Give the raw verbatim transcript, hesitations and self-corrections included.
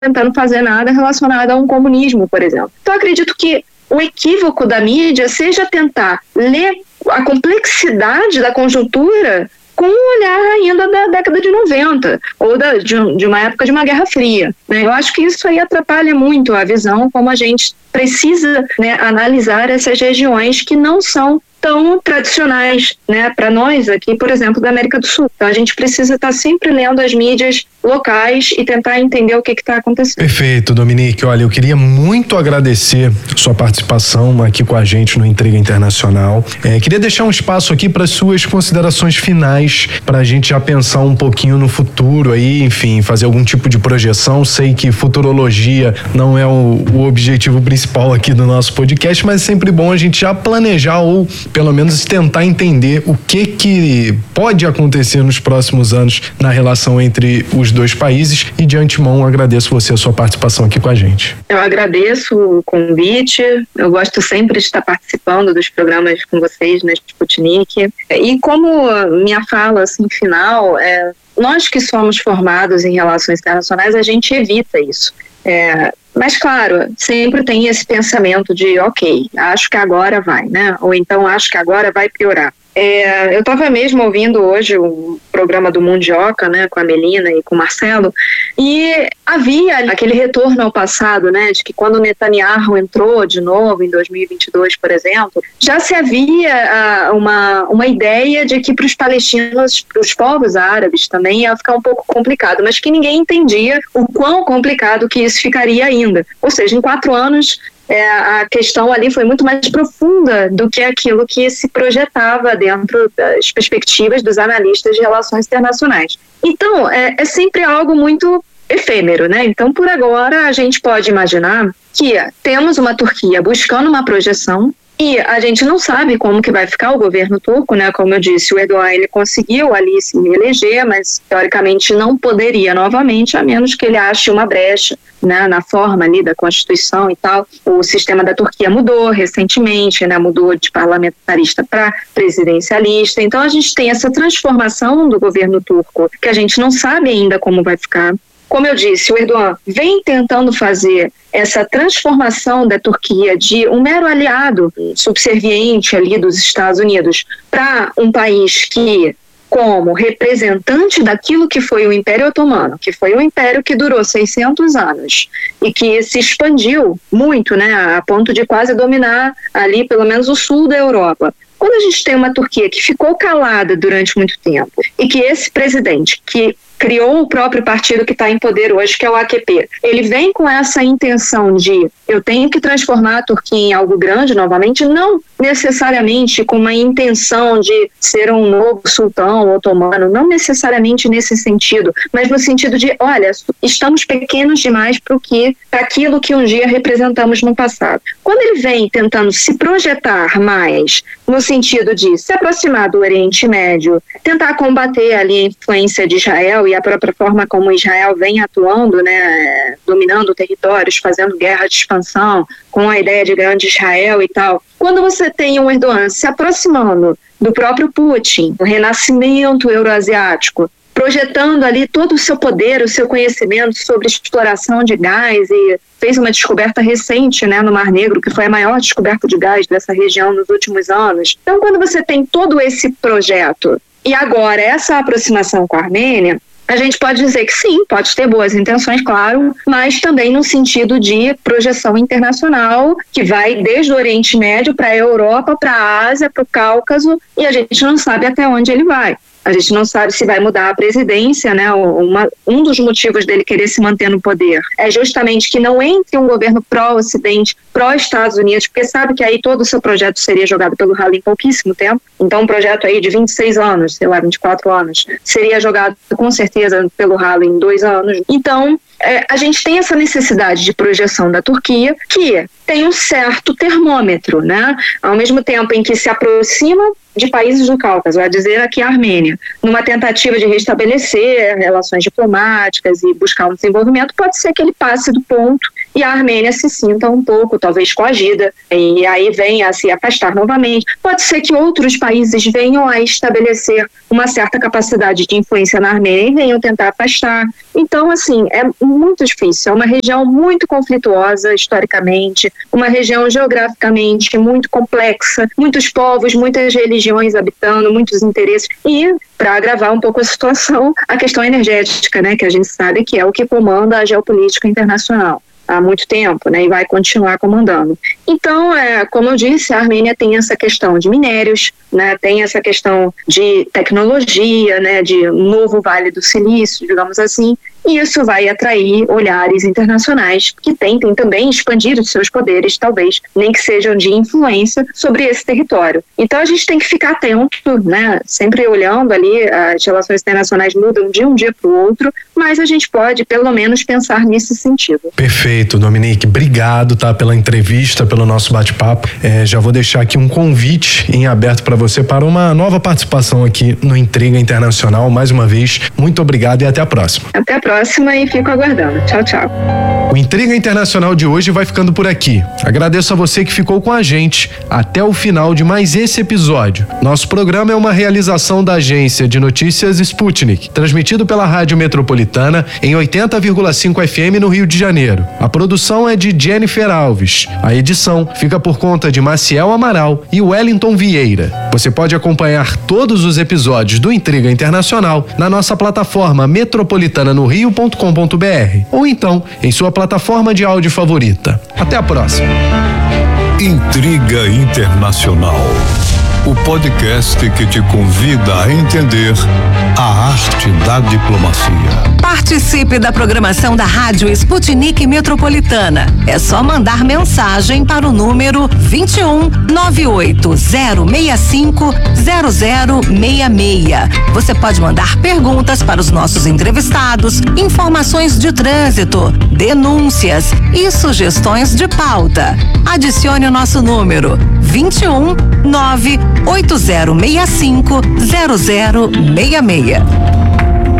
tentando fazer nada relacionado a um comunismo, por exemplo. Então, acredito que o equívoco da mídia seja tentar ler a complexidade da conjuntura com um olhar ainda da década de noventa, ou da, de, de uma época de uma Guerra Fria, né? Eu acho que isso aí atrapalha muito a visão como a gente precisa, né, analisar essas regiões que não são tão tradicionais, né, para nós aqui, por exemplo, da América do Sul. Então a gente precisa estar sempre lendo as mídias locais e tentar entender o que está acontecendo. Perfeito, Dominique. Olha, eu queria muito agradecer sua participação aqui com a gente no Intriga Internacional. É, queria deixar um espaço aqui para suas considerações finais, para a gente já pensar um pouquinho no futuro aí, enfim, fazer algum tipo de projeção. Sei que futurologia não é o, o objetivo principal aqui do nosso podcast, mas é sempre bom a gente já planejar ou pelo menos tentar entender o que que pode acontecer nos próximos anos na relação entre os dois países, e de antemão agradeço você a sua participação aqui com a gente. Eu agradeço o convite, eu gosto sempre de estar participando dos programas com vocês na Sputnik, e como minha fala assim final, é, nós que somos formados em relações internacionais, a gente evita isso. É, mas claro, sempre tem esse pensamento de ok, acho que agora vai, né? Ou então acho que agora vai piorar. É, eu estava mesmo ouvindo hoje o programa do Mundioca, né, com a Melina e com o Marcelo, e havia aquele retorno ao passado, né, de que quando o Netanyahu entrou de novo em dois mil e vinte e dois, por exemplo, já se havia uh, uma, uma ideia de que para os palestinos, para os povos árabes também ia ficar um pouco complicado, mas que ninguém entendia o quão complicado que isso ficaria ainda. Ou seja, em quatro anos É, a questão ali foi muito mais profunda do que aquilo que se projetava dentro das perspectivas dos analistas de relações internacionais. Então, é, é sempre algo muito efêmero, né? Então, por agora, a gente pode imaginar que temos uma Turquia buscando uma projeção, e a gente não sabe como que vai ficar o governo turco, né? Como eu disse, o Erdogan, ele conseguiu ali se reeleger, mas teoricamente não poderia novamente, a menos que ele ache uma brecha, né, na forma ali da Constituição e tal. O sistema da Turquia mudou recentemente, né? Mudou de parlamentarista para presidencialista. Então a gente tem essa transformação do governo turco, que a gente não sabe ainda como vai ficar. Como eu disse, o Erdogan vem tentando fazer essa transformação da Turquia de um mero aliado subserviente ali dos Estados Unidos para um país que, como representante daquilo que foi o Império Otomano, que foi um império que durou seiscentos anos e que se expandiu muito, né, a ponto de quase dominar ali pelo menos o sul da Europa. Quando a gente tem uma Turquia que ficou calada durante muito tempo e que esse presidente que criou o próprio partido que está em poder hoje, que é o A K P, ele vem com essa intenção de eu tenho que transformar a Turquia em algo grande novamente, não necessariamente com uma intenção de ser um novo sultão otomano, não necessariamente nesse sentido, mas no sentido de, olha, estamos pequenos demais para que, para aquilo que um dia representamos no passado. Quando ele vem tentando se projetar mais no sentido de se aproximar do Oriente Médio, tentar combater ali a influência de Israel e a própria forma como Israel vem atuando, né, dominando territórios, fazendo guerra de expansão, com a ideia de grande Israel e tal. Quando você tem um Erdogan se aproximando do próprio Putin, o renascimento euroasiático, projetando ali todo o seu poder, o seu conhecimento sobre exploração de gás, e fez uma descoberta recente, né, no Mar Negro, que foi a maior descoberta de gás dessa região nos últimos anos. Então, quando você tem todo esse projeto e agora essa aproximação com a Armênia, a gente pode dizer que sim, pode ter boas intenções, claro, mas também no sentido de projeção internacional, que vai desde o Oriente Médio para a Europa, para a Ásia, para o Cáucaso, e a gente não sabe até onde ele vai. A gente não sabe se vai mudar a presidência, né? Uma, um dos motivos dele querer se manter no poder é justamente que não entre um governo pró-Ocidente, pró-Estados Unidos, porque sabe que aí todo o seu projeto seria jogado pelo ralo em pouquíssimo tempo. Então um projeto aí de vinte e seis anos, sei lá, vinte e quatro anos, seria jogado com certeza pelo ralo em dois anos. Então é, a gente tem essa necessidade de projeção da Turquia, que tem um certo termômetro, né? Ao mesmo tempo em que se aproxima de países do Cáucaso, a dizer aqui a Armênia, numa tentativa de restabelecer relações diplomáticas e buscar um desenvolvimento, pode ser que ele passe do ponto e a Armênia se sinta um pouco, talvez, coagida, e aí venha a se afastar novamente. Pode ser que outros países venham a estabelecer uma certa capacidade de influência na Armênia e venham tentar afastar. Então, assim, é muito difícil. É uma região muito conflituosa historicamente, uma região geograficamente muito complexa, muitos povos, muitas religiões habitando, muitos interesses. E, para agravar um pouco a situação, a questão energética, né, que a gente sabe que é o que comanda a geopolítica internacional há muito tempo, né, e vai continuar comandando. Então, é, como eu disse, a Armênia tem essa questão de minérios, né, tem essa questão de tecnologia, né, de um novo Vale do Silício, digamos assim, e isso vai atrair olhares internacionais que tentem também expandir os seus poderes, talvez, nem que sejam de influência sobre esse território. Então a gente tem que ficar atento, né? Sempre olhando ali, as relações internacionais mudam de um dia para o outro, mas a gente pode pelo menos pensar nesse sentido. Perfeito, Dominique. Obrigado, tá, pela entrevista, pelo nosso bate-papo. É, já vou deixar aqui um convite em aberto para você para uma nova participação aqui no Intriga Internacional. Mais uma vez, muito obrigado e até a próxima. Até a próxima. próxima e fico aguardando. Tchau, tchau. O Intriga Internacional de hoje vai ficando por aqui. Agradeço a você que ficou com a gente até o final de mais esse episódio. Nosso programa é uma realização da agência de notícias Sputnik, transmitido pela Rádio Metropolitana em oitenta vírgula cinco F M no Rio de Janeiro. A produção é de Jennifer Alves. A edição fica por conta de Maciel Amaral e Wellington Vieira. Você pode acompanhar todos os episódios do Intriga Internacional na nossa plataforma metropolitana no rio ponto com ponto b r ou então em sua plataforma de áudio favorita. Até a próxima. Intriga Internacional, o podcast que te convida a entender a arte da diplomacia. Participe da programação da Rádio Sputnik Metropolitana. É só mandar mensagem para o número vinte e um, nove oito zero seis cinco, zero zero seis seis. Você pode mandar perguntas para os nossos entrevistados, informações de trânsito, denúncias e sugestões de pauta. Adicione o nosso número vinte e um, nove oito zero seis cinco, zero zero seis seis.